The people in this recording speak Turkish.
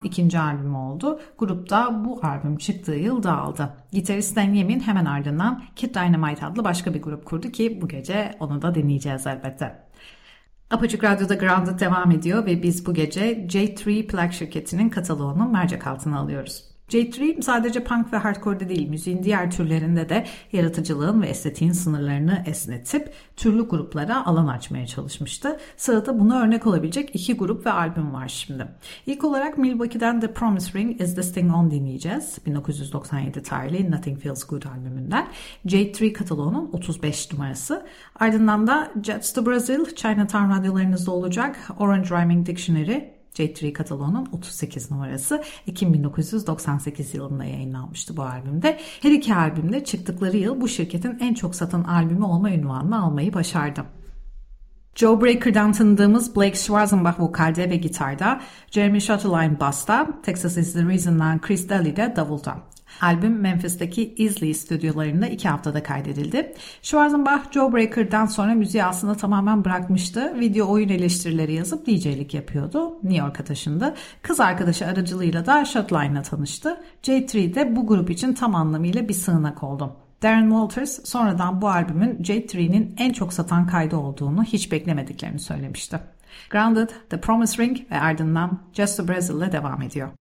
ikinci albümü oldu. Grup da bu albüm çıktığı yıl dağıldı. Gitarist Dan Yemin hemen ardından Kid Dynamite adlı başka bir grup kurdu ki bu gece onu da dinleyeceğiz elbette. Apaçık Radyo'da Grounded devam ediyor ve biz bu gece J3 plak şirketinin kataloğunu mercek altına alıyoruz. J3 sadece punk ve hardcore'da değil, müziğin diğer türlerinde de yaratıcılığın ve estetiğin sınırlarını esnetip türlü gruplara alan açmaya çalışmıştı. Sırada buna örnek olabilecek 2 grup ve albüm var şimdi. İlk olarak Milwaukee'den The Promise Ring Is This Thing On dinleyeceğiz. 1997 tarihli Nothing Feels Good albümünden. J3 kataloğunun 35 numarası. Ardından da Jets to Brazil, Chinatown radyolarınızda olacak. Orange Rhyming Dictionary, J3 kataloğunun 38 numarası. Ekim 1998 yılında yayınlanmıştı bu albümde. Her iki albümde çıktıkları yıl bu şirketin en çok satan albümü olma unvanını almayı başardı. Joe Breaker'dan tanıdığımız Blake Schwarzenbach vokalde ve gitarda, Jeremy Schottenheim basta, Texas Is The Reason'dan Chris Daly de davulda. Albüm Memphis'teki Isley stüdyolarında 2 haftada kaydedildi. Schwarzenbach, Joe Breaker'dan sonra müziği aslında tamamen bırakmıştı. Video oyun eleştirileri yazıp DJ'lik yapıyordu. New York'a taşındı. Kız arkadaşı aracılığıyla da Schottenheim'la tanıştı. J3 de bu grup için tam anlamıyla bir sığınak oldu. Darren Walters sonradan bu albümün J3'nin en çok satan kaydı olduğunu hiç beklemediklerini söylemişti. Grounded, The Promise Ring ve ardından Just to Brazil'le devam ediyor.